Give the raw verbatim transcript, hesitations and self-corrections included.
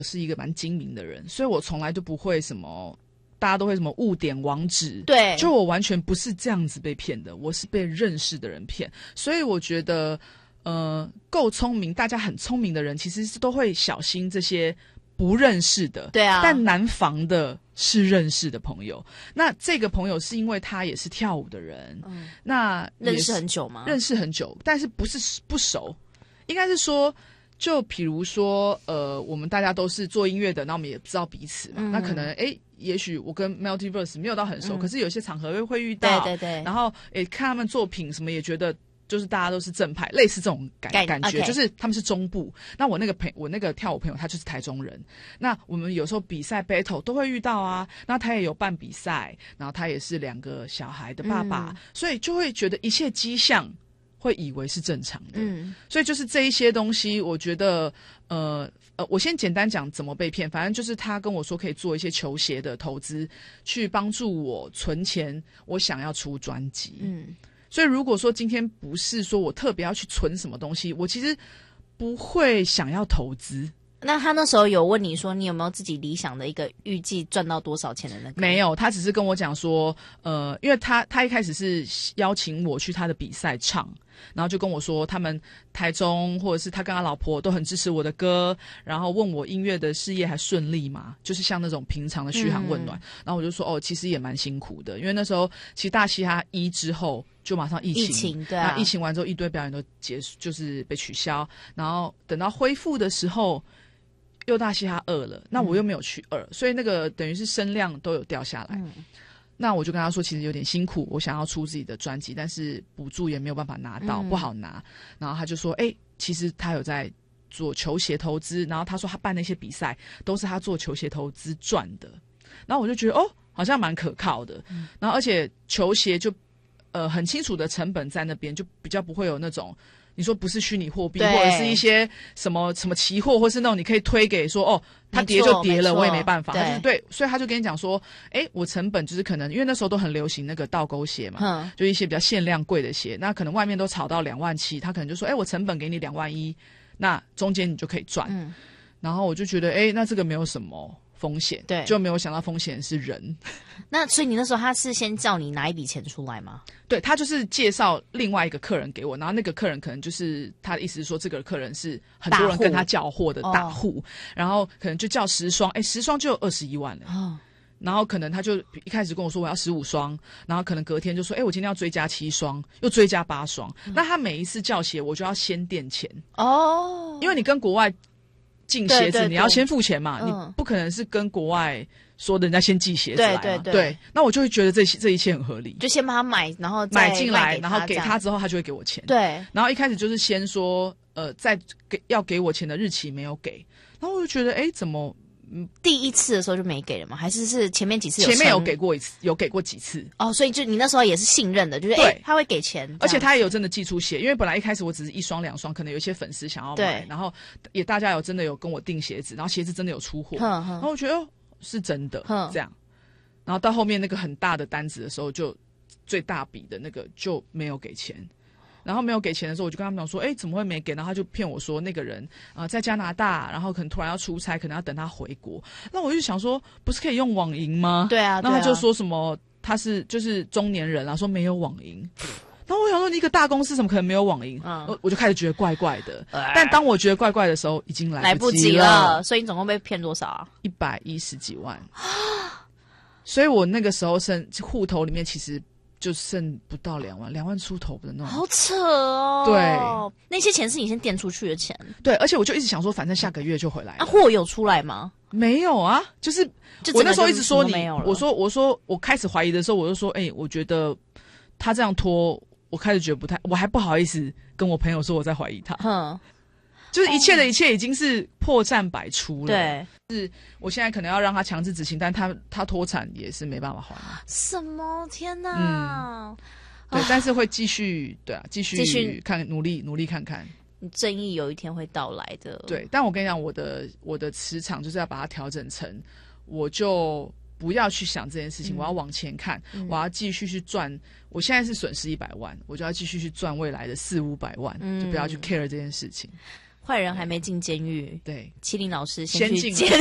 是一个蛮精明的人，所以我从来就不会什么大家都会什么误点网址， 对， 就我完全不是这样子被骗的，我是被认识的人骗。所以我觉得呃，够聪明，大家很聪明的人其实是都会小心这些不认识的， 对啊， 但难防的是认识的朋友。那这个朋友是因为他也是跳舞的人，嗯，那认识很久吗？ 认识很久，但是不是不熟，应该是说就比如说呃，我们大家都是做音乐的，那我们也知道彼此嘛，嗯，那可能诶也许我跟 Multiverse 没有到很熟，嗯，可是有些场合会会遇到， 对对对， 然后诶看他们作品什么也觉得就是大家都是正派，类似这种感感觉， okay， 就是他们是中部。那我那个朋我那个跳舞朋友他就是台中人，那我们有时候比赛 battle 都会遇到啊，那他也有办比赛，然后他也是两个小孩的爸爸，嗯，所以就会觉得一切迹象会以为是正常的，嗯，所以就是这一些东西，我觉得，呃呃，我先简单讲怎么被骗，反正就是他跟我说可以做一些球鞋的投资，去帮助我存钱，我想要出专辑，嗯，所以如果说今天不是说我特别要去存什么东西，我其实不会想要投资。 那他那时候有问你说你有没有自己理想的一个预计赚到多少钱的那个？ 没有，他只是跟我讲说，呃，因为他他一开始是邀请我去他的比赛唱，然后就跟我说他们台中或者是他跟他老婆都很支持我的歌，然后问我音乐的事业还顺利嘛，就是像那种平常的嘘寒问暖，嗯，然后我就说哦，其实也蛮辛苦的，因为那时候其实大嘻哈一之后就马上疫情， 疫情对啊， 疫情完之后一堆表演都结束，就是被取消，然后等到恢复的时候又大嘻哈二了，那我又没有去二，嗯，所以那个等于是声量都有掉下来，嗯，那我就跟他说其实有点辛苦，我想要出自己的专辑，但是补助也没有办法拿到，嗯，不好拿，然后他就说哎，欸，其实他有在做球鞋投资，然后他说他办那些比赛都是他做球鞋投资赚的，然后我就觉得哦好像蛮可靠的，嗯，然后而且球鞋就呃很清楚的成本在那边，就比较不会有那种你说不是虚拟货币，或者是一些什么什么期货，或是那种你可以推给说哦，它跌就跌了，我也没办法。他就是对，所以他就跟你讲说，哎，我成本就是可能因为那时候都很流行那个倒钩鞋嘛，嗯，就一些比较限量贵的鞋，那可能外面都炒到两万七，他可能就说，哎，我成本给你两万一，那中间你就可以赚。嗯，然后我就觉得，哎，那这个没有什么风险，对，就没有想到风险是人。 那所以你那时候他是先叫你拿一笔钱出来吗？ 对，他就是介绍另外一个客人给我，然后那个客人可能就是他的意思是说，这个客人是很多人跟他叫货的大户，哦，然后可能就叫十双，哎，十双就有二十一万了。哦，然后可能他就一开始跟我说我要十五双，然后可能隔天就说，哎，我今天要追加七双，又追加八双，嗯，那他每一次叫鞋我就要先垫钱哦，因为你跟国外进鞋子，对对对，你要先付钱嘛，嗯，你不可能是跟国外说人家先寄鞋子来嘛，对对对，对，那我就会觉得这这一切很合理， 就先帮他买，然后再买进来，然后给他之后，他就会给我钱， 对， 然后一开始就是先说，呃，在给要给我钱的日期没有给，然后我就觉得，哎，怎么？ 嗯，第一次的时候就没给了吗？还是是前面几次有？ 前面有给过一次，有给过几次哦，所以就你那时候也是信任的，就是对、欸、他会给钱， 而且他也有真的寄出鞋，因为本来一开始我只是一双两双，可能有一些粉丝想要买，然后也大家有真的有跟我订鞋子，然后鞋子真的有出货，然后我觉得哦是真的这样，然后到后面那个很大的单子的时候，就最大笔的那个就没有给钱。然后没有给钱的时候，我就跟他们讲说，哎，怎么会没给？然后他就骗我说那个人啊、呃、在加拿大，然后可能突然要出差，可能要等他回国。那我就想说，不是可以用网银吗？ 对啊。 那他就说什么他是就是中年人啊，说没有网银。然后我想说，你一个大公司怎么可能没有网银？嗯，我我就开始觉得怪怪的。呃、但当我觉得怪怪的时候，已经来不及了。 来不及了。所以你总共被骗多少啊？ 一百一十几万。所以我那个时候剩户头里面其实。就剩不到两万，两万出头的那种， 好扯哦。 对， 那些钱是你先垫出去的钱。 对，而且我就一直想说，反正下个月就回来了。 啊，货有出来吗？ 没有啊，就是我那时候一直说你，我说我说我开始怀疑的时候，我就说，哎、欸，我觉得他这样拖，我开始觉得不太，我还不好意思跟我朋友说我在怀疑他。哼。就是一切的一切已经是破绽百出了。对，是我现在可能要让他强制执行，但他他脱产也是没办法还。 什么？天哪！ 嗯，对，但是会继续，对啊，继续继续看，努力努力看看。 你正义有一天会到来的。 对，但我跟你讲，我的我的磁场就是要把它调整成，我就不要去想这件事情，嗯、我要往前看，嗯、我要继续去赚。我现在是损失一百万，我就要继续去赚未来的四五百万，嗯、就不要去 care 这件事情。 坏人还没进监狱， 对， 麒麟老师先进了去监